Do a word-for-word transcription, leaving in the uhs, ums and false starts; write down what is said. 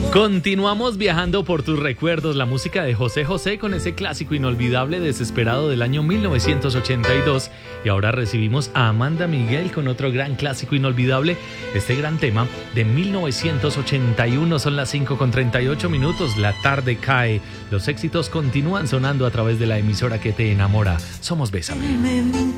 Continuamos viajando por tus recuerdos, la música de José José con ese clásico inolvidable Desesperado del año mil novecientos ochenta y dos. Y ahora recibimos a Amanda Miguel con otro gran clásico inolvidable, este gran tema de mil novecientos ochenta y uno. Son las cinco con treinta y ocho minutos, la tarde cae. Los éxitos continúan sonando a través de la emisora que te enamora. Somos Bésame.